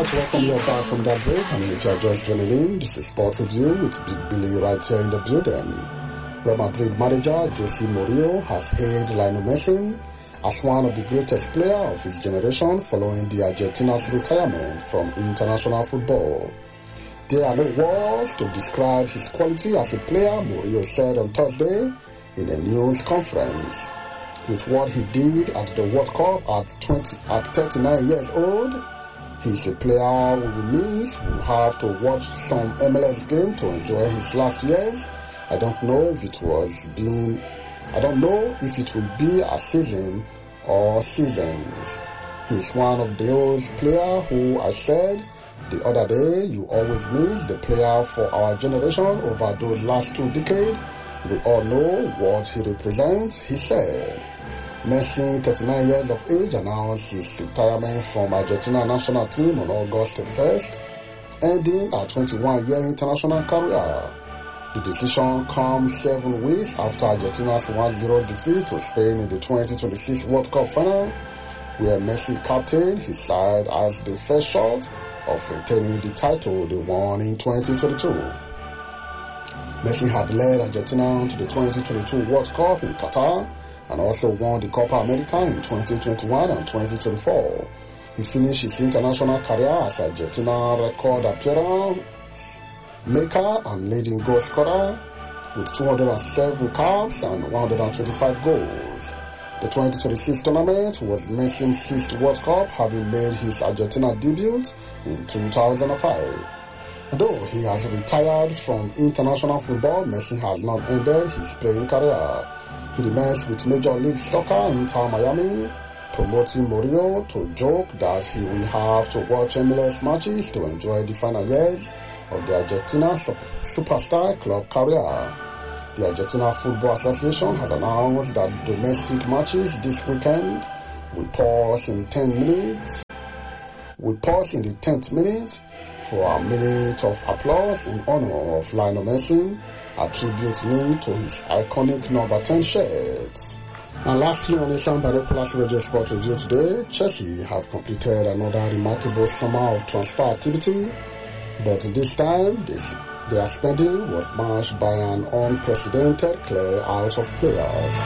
right, welcome you back from that break. And if you're just joining in, this is Sport Review with Big Billy right here in the building. Real Madrid manager Jose Mourinho has hailed Lionel Messi as one of the greatest players of his generation following the Argentina's retirement from international football. There are no words to describe his quality as a player, Mourinho said on Thursday in a news conference. With what he did at the World Cup at 39 years old, he's a player we will miss. We'll have to watch some MLS game to enjoy his last years. I don't know if it will be a season or seasons. He's one of those players who I said the other day, you always miss the player for our generation over those last 2 decades. We all know what he represents, he said. Messi, 39 years of age, announced his retirement from Argentina national team on August 31st, ending a 21-year international career. The decision comes 7 weeks after Argentina's 1-0 defeat to Spain in the 2026 World Cup final, where Messi captained his side as the first shot of retaining the title they won in 2022. Messi had led Argentina to the 2022 World Cup in Qatar and also won the Copa America in 2021 and 2024. He finished his international career as Argentina record appearance maker and leading goal scorer with 207 caps and 125 goals. The 2026 tournament was Messi's 6th World Cup, having made his Argentina debut in 2005. Though he has retired from international football, Messi has not ended his playing career. He remains with Major League Soccer Inter Miami, promoting Mourinho to joke that he will have to watch MLS matches to enjoy the final years of the Argentina superstar club career. The Argentina Football Association has announced that domestic matches this weekend will pause in the 10th minute for a minute of applause in honor of Lionel Messi, a tribute linked to his iconic number 10 shirt. And lastly, on the Sound Binoculars Radio Sport Review today, Chelsea have completed another remarkable summer of transfer activity, but this time their spending was matched by an unprecedented clear out of players.